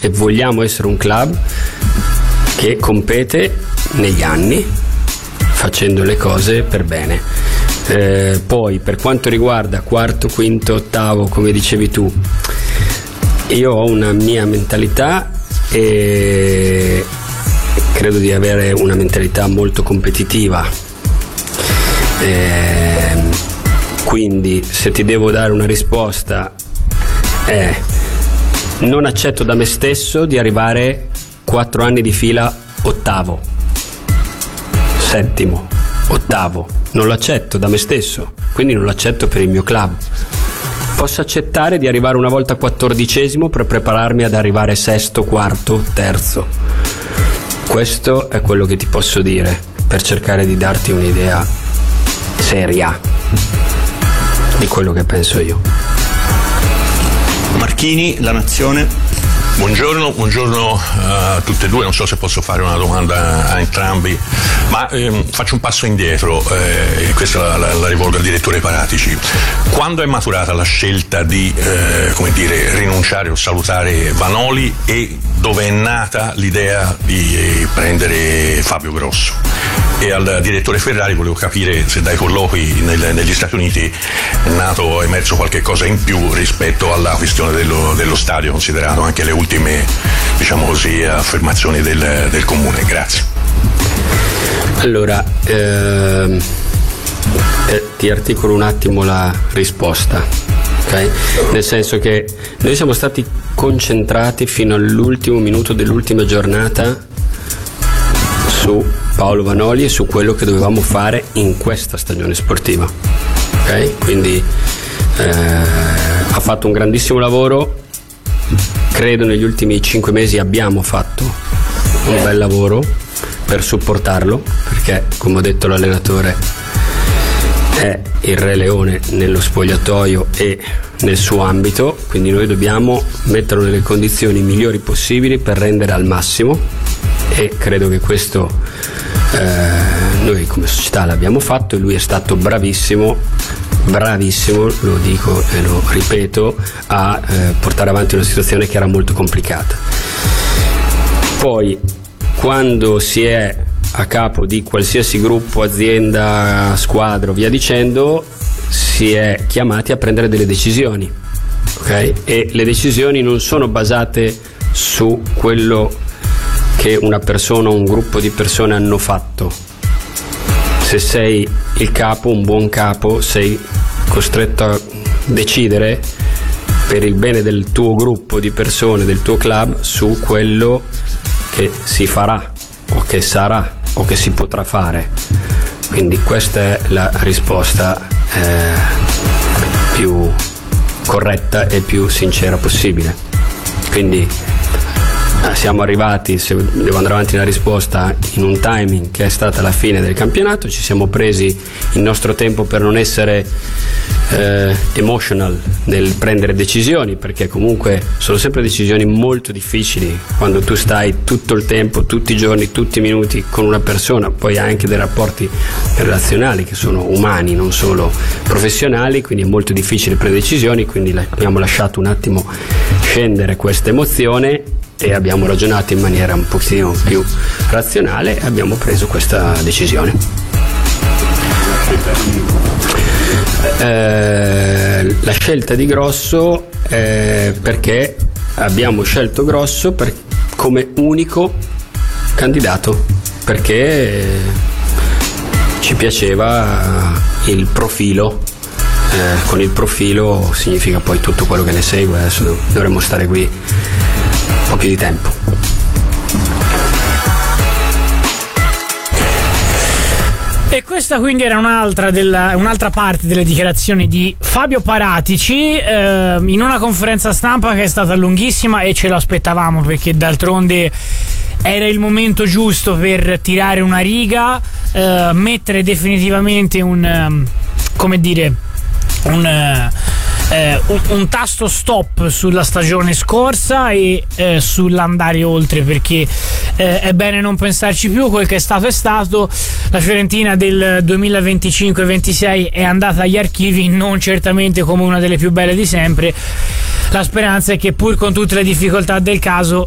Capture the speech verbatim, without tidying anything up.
e vogliamo essere un club che compete negli anni facendo le cose per bene. Eh, poi per quanto riguarda quarto, quinto, ottavo, come dicevi tu, io ho una mia mentalità e credo di avere una mentalità molto competitiva, eh, quindi se ti devo dare una risposta è: non accetto da me stesso di arrivare quattro anni di fila ottavo, settimo, ottavo, non lo accetto da me stesso, quindi non lo accetto per il mio club. Posso accettare di arrivare una volta quattordicesimo per prepararmi ad arrivare sesto, quarto, terzo. Questo è quello che ti posso dire per cercare di darti un'idea seria di quello che penso io. Marchini, La Nazione. Buongiorno, buongiorno a tutte e due, non so se posso fare una domanda a entrambi, ma ehm, faccio un passo indietro, eh, questa la, la, la rivolgo al direttore Paratici. Quando è maturata la scelta di eh, come dire, rinunciare o salutare Vanoli e dove è nata l'idea di eh, prendere Fabio Grosso? E al direttore Ferrari volevo capire se dai colloqui nel, negli Stati Uniti è nato, è emerso qualche cosa in più rispetto alla questione dello, dello stadio, considerato anche le ultime, diciamo così, affermazioni del, del comune. Grazie. Allora, ehm, eh, ti articolo un attimo la risposta, ok? Nel senso che noi siamo stati concentrati fino all'ultimo minuto dell'ultima giornata su Paolo Vanoli e su quello che dovevamo fare in questa stagione sportiva, ok? Quindi eh, ha fatto un grandissimo lavoro. Credo negli ultimi cinque mesi abbiamo fatto un bel lavoro per supportarlo, perché come ho detto l'allenatore è il Re Leone nello spogliatoio e nel suo ambito, quindi noi dobbiamo metterlo nelle condizioni migliori possibili per rendere al massimo, e credo che questo eh, noi come società l'abbiamo fatto e lui è stato bravissimo bravissimo, lo dico e lo ripeto, a eh, portare avanti una situazione che era molto complicata. Poi quando si è a capo di qualsiasi gruppo, azienda, squadra, via dicendo, si è chiamati a prendere delle decisioni, ok? E le decisioni non sono basate su quello che una persona o un gruppo di persone hanno fatto. Se sei il capo, un buon capo, sei costretto a decidere per il bene del tuo gruppo di persone, del tuo club, su quello che si farà o che sarà o che si potrà fare. Quindi questa è la risposta eh, più corretta e più sincera possibile. Quindi siamo arrivati, se devo andare avanti nella risposta, in un timing che è stata la fine del campionato. Ci siamo presi il nostro tempo per non essere eh, emotional nel prendere decisioni, perché comunque sono sempre decisioni molto difficili quando tu stai tutto il tempo, tutti i giorni, tutti i minuti con una persona. Poi hai anche dei rapporti relazionali che sono umani, non solo professionali, quindi è molto difficile prendere decisioni. Quindi abbiamo lasciato un attimo scendere questa emozione e abbiamo ragionato in maniera un pochino più razionale e abbiamo preso questa decisione. Eh, la scelta di Grosso è perché abbiamo scelto Grosso per, come unico candidato, perché ci piaceva il profilo. Eh, con il profilo significa poi tutto quello che ne segue. Adesso dovremmo stare qui un po' più di tempo. E questa quindi era un'altra, della, un'altra parte delle dichiarazioni di Fabio Paratici eh, in una conferenza stampa che è stata lunghissima, e ce lo aspettavamo, perché d'altronde era il momento giusto per tirare una riga, eh, mettere definitivamente un, come dire, un... Eh, un, un tasto stop sulla stagione scorsa e eh, sull'andare oltre, perché eh, è bene non pensarci più. Quel che è stato è stato. La Fiorentina del duemilaventicinque ventisei è andata agli archivi, non certamente come una delle più belle di sempre. La speranza è che, pur con tutte le difficoltà del caso,